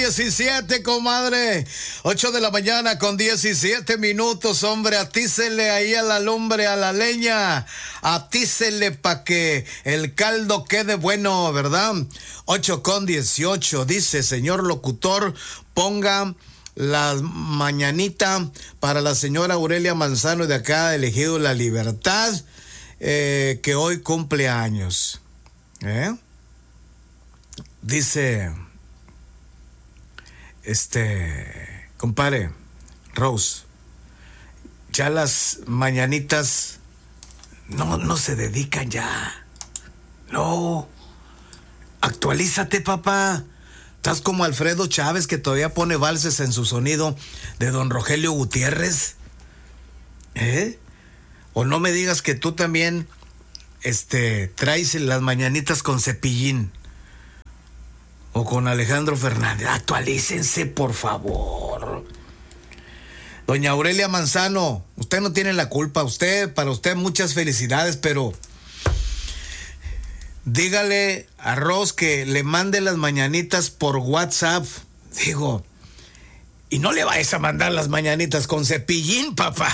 17, comadre. 8 de la mañana con 17 minutos, hombre. Atícele ahí a la lumbre, a la leña. Atícele pa' que el caldo quede bueno, ¿verdad? 8 con 18. Dice, señor locutor, ponga la mañanita para la señora Aurelia Manzano de acá de Ejido La Libertad, que hoy cumple años. Dice... compadre, Rose, ya las mañanitas no se dedican ya. No, actualízate, papá. Estás como Alfredo Chávez, que todavía pone valses en su sonido de don Rogelio Gutiérrez. O no me digas que tú también traes las mañanitas con Cepillín o con Alejandro Fernández. Actualícense, por favor. Doña Aurelia Manzano, usted no tiene la culpa. Para usted muchas felicidades, pero dígale a Ros que le mande las mañanitas por WhatsApp. Digo, y no le vayas a mandar las mañanitas con Cepillín, papá.